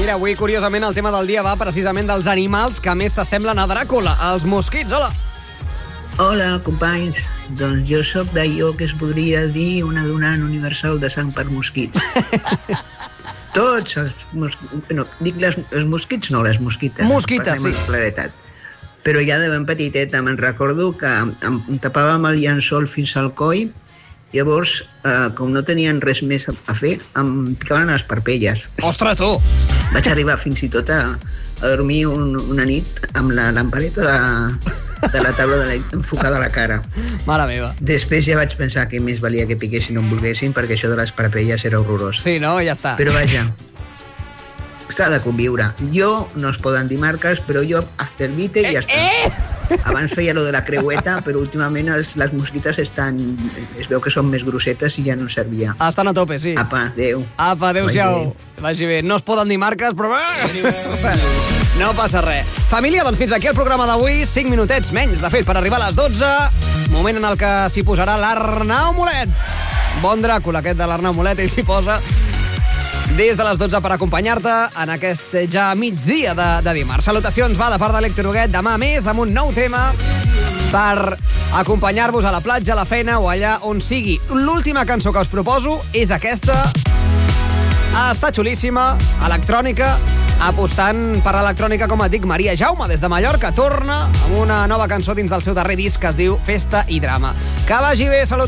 Mira, avui, curiosament, el tema del dia va precisament dels animals que més s'assemblen a Dràcula, els mosquits. Hola! Hola, companys. Doncs jo sóc d'allò que es podria dir una donant universal de sang per mosquits. Tots els mosquits... No, dic els mosquits, no, les mosquites. Mosquites, sí. Claretat. Però ja de ben petiteta me'n recordo que em tapàvem el llençol fins al coll. Llavors, com no tenien res més a fer, em picaven les parpelles. Ostres, tu! Vaig arribar fins i tot a dormir una nit amb la lampareta de la taula enfocada a la cara. Mare meva. Després ja vaig pensar que més valia que piquessin o en volguessin, perquè això de les parpelles era horrorós. Sí, no? Ja està. Però vaja, s'ha de conviure. Jo, no es poden dir marques, però jo, Afterbite, ja està. Abans feia lo de la creueta, però últimament les mosquites es veu que són més grossetes i ja no servia. Estan a tope, sí. Apa, adéu. Apa, adéu-siau. Vagi bé. No es poden dir marques, però... No passa res. Família, doncs fins aquí el programa d'avui. 5 minutets menys, de fet, per arribar a les 12. Moment en el que s'hi posarà l'Arnau Molet. Bon Dràcula, aquest de l'Arnau Molet, ell s'hi posa des de les 12 per acompanyar-te en aquest ja migdia de dimarts. Salutacions, va, de part de l'Hèctor Huguet. Demà més amb un nou tema per acompanyar-vos a la platja, a la feina o allà on sigui. L'última cançó que us proposo és aquesta. Està xulíssima, electrònica, apostant per l'electrònica, com et dic, Maria Jaume, des de Mallorca, torna amb una nova cançó dins del seu darrer disc que es diu Festa i Drama. Que vagi bé, salut.